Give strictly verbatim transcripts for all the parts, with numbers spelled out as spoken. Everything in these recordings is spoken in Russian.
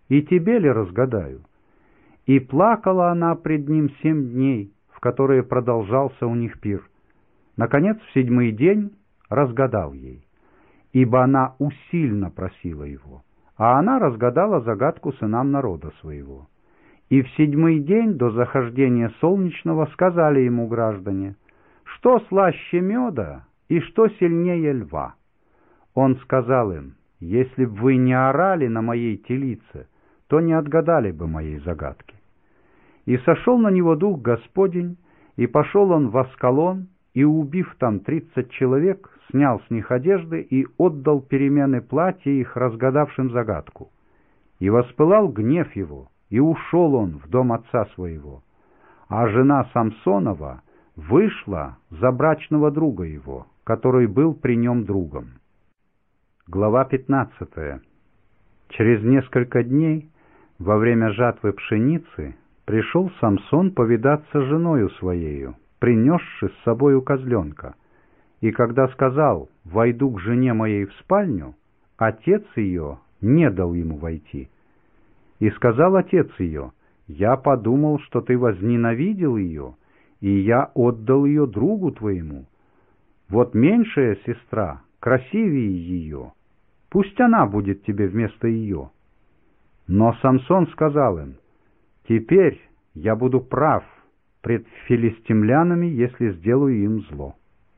и тебе ли разгадаю?» И плакала она пред ним семь дней, в которые продолжался у них пир. Наконец, в седьмой день разгадал ей, ибо она усильно просила его, а она разгадала загадку сынам народа своего. И в седьмой день до захождения солнечного сказали ему граждане: «Что слаще меда и что сильнее льва?» Он сказал им: «Если б вы не орали на моей телице, то не отгадали бы моей загадки». И сошел на него Дух Господень, и пошел он в Аскалон, и, убив там тридцать человек, снял с них одежды и отдал перемены платья их разгадавшим загадку. И воспылал гнев его, и ушел он в дом отца своего. А жена Самсонова вышла за брачного друга его, который был при нем другом. Глава пятнадцатая. Через несколько дней, во время жатвы пшеницы, пришел Самсон повидаться с женою своею, принесши с собою козленка. И когда сказал: «Войду к жене моей в спальню», отец ее не дал ему войти. И сказал отец ее: «Я подумал, что ты возненавидел ее, и я отдал ее другу твоему. Вот меньшая сестра красивее ее, пусть она будет тебе вместо ее». Но Самсон сказал им: «Теперь я буду прав пред филистимлянами, если сделаю им зло».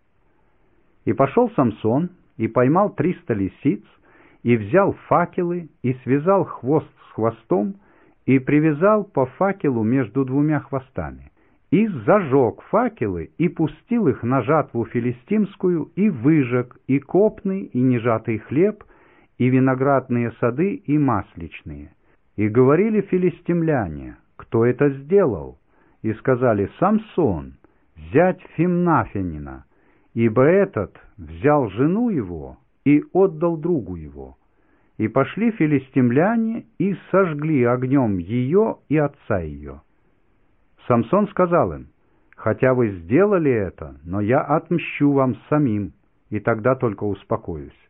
И пошел Самсон, и поймал триста лисиц, и взял факелы, и связал хвост с хвостом, и привязал по факелу между двумя хвостами, и зажег факелы, и пустил их на жатву филистимскую, и выжег и копный, и нежатый хлеб, и виноградные сады, и масличные. И говорили филистимляне: «Кто это сделал?» И сказали: «Самсон, зять Фимнафянина, ибо этот взял жену его и отдал другу его». И пошли филистимляне и сожгли огнем ее и отца ее. Самсон сказал им: «Хотя вы сделали это, но я отмщу вам самим, и тогда только успокоюсь».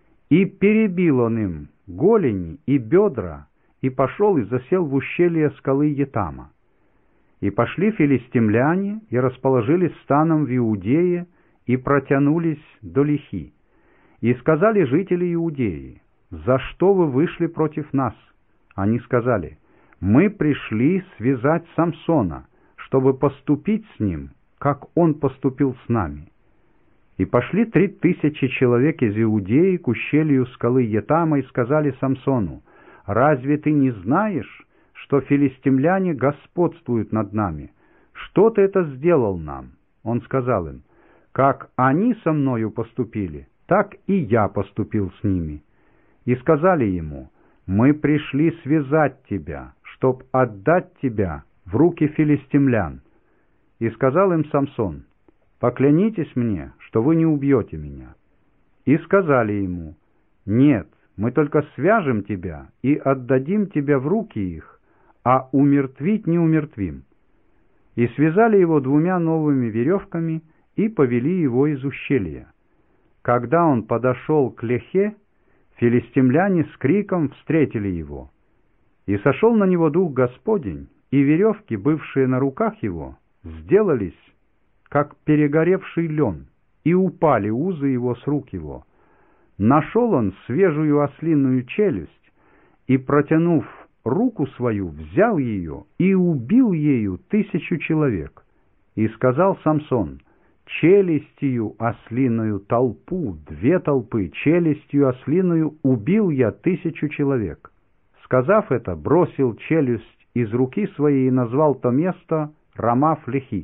И перебил он им голени и бедра, и пошел и засел в ущелье скалы Етама. И пошли филистимляне и расположились станом в Иудее и протянулись до Лихи. И сказали жители Иудеи: «За что вы вышли против нас?» Они сказали: «Мы пришли связать Самсона, чтобы поступить с ним, как он поступил с нами». И пошли три тысячи человек из Иудеи к ущелью скалы Етама и сказали Самсону: «Разве ты не знаешь, что филистимляне господствуют над нами? Что ты это сделал нам?» Он сказал им: «Как они со мною поступили, так и я поступил с ними». И сказали ему: «Мы пришли связать тебя, чтоб отдать тебя в руки филистимлян». И сказал им Самсон: «Поклянитесь мне, что вы не убьете меня». И сказали ему: «Нет, мы только свяжем тебя и отдадим тебя в руки их, а умертвить не умертвим». И связали его двумя новыми веревками и повели его из ущелья. Когда он подошел к Лехе, филистимляне с криком встретили его. И сошел на него Дух Господень, и веревки, бывшие на руках его, сделались, как перегоревший лен, и упали узы его с рук его. Нашел он свежую ослиную челюсть, и, протянув руку свою, взял ее и убил ею тысячу человек. И сказал Самсон: «Челюстью ослиную толпу, две толпы, челюстью ослиную убил я тысячу человек». Сказав это, бросил челюсть из руки своей и назвал то место Рамаф-Лехи.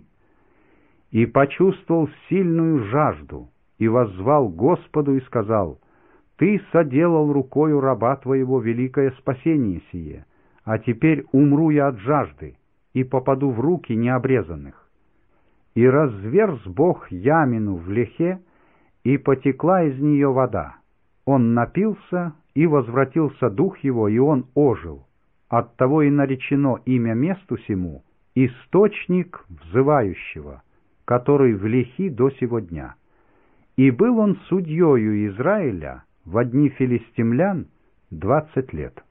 И почувствовал сильную жажду, и воззвал Господу и сказал: «Ты соделал рукою раба твоего великое спасение сие, а теперь умру я от жажды и попаду в руки необрезанных». И разверз Бог ямину в Лехе, и потекла из нее вода. Он напился, и возвратился дух его, и он ожил. Оттого и наречено имя месту сему «Источник взывающего», который в Лехи до сего дня. И был он судьею Израиля во дни филистимлян двадцать лет.